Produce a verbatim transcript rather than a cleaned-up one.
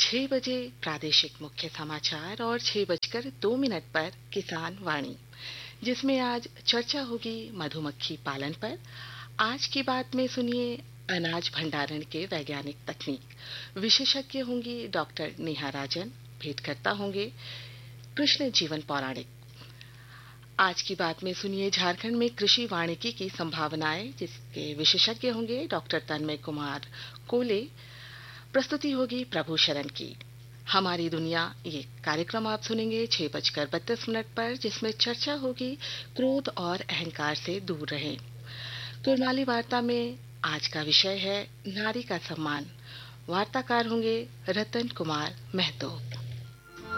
छह बजे प्रादेशिक मुख्य समाचार और छह बजकर दो मिनट पर किसान वाणी, जिसमें आज चर्चा होगी मधुमक्खी पालन पर। आज की बात में सुनिए अनाज भंडारण के वैज्ञानिक तकनीक। विशेषज्ञ होंगी डॉक्टर नेहा राजन। भेंटकर्ता होंगे कृष्ण जीवन पौराणिक। आज की बात में सुनिए झारखंड में कृषि वानिकी की संभावनाएं, जिसके विशेषज्ञ होंगे डॉक्टर तन्मय कुमार कोले। प्रस्तुति होगी प्रभु शरण की। हमारी दुनिया ये कार्यक्रम आप सुनेंगे छह बजकर बत्तीस मिनट पर, जिसमें चर्चा होगी क्रोध और अहंकार से दूर रहें। कुरमाली वार्ता में आज का विषय है नारी का सम्मान। वार्ताकार होंगे रतन कुमार महतो।